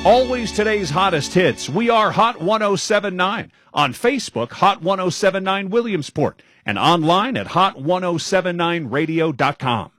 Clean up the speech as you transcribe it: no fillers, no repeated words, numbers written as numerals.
Always today's hottest hits. We are Hot 1079. On Facebook, Hot 1079 Williamsport. And online at hot1079radio.com.